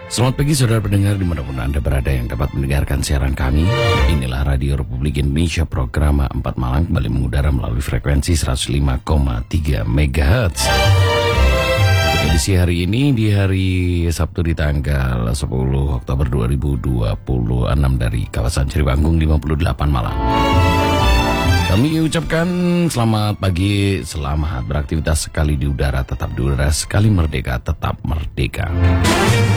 Selamat pagi saudara pendengar dimanapun Anda berada yang dapat mendengarkan siaran kami. Inilah Radio Republik Indonesia program 4 Malang kembali mengudara melalui frekuensi 105,3 MHz. Edisi hari ini di hari Sabtu di tanggal 10 Oktober 2026 dari kawasan Ceriwanggung 58 Malang. Kami ucapkan selamat pagi, selamat beraktivitas sekali di udara tetap di udara, sekali merdeka tetap merdeka.